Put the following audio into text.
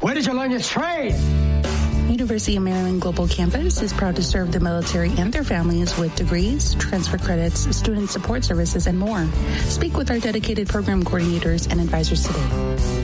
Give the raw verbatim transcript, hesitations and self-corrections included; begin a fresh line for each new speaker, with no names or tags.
Where did you learn your trade?
University of Maryland Global Campus is proud to serve the military and their families with degrees, transfer credits, student support services, and more. Speak with our dedicated program coordinators and advisors today.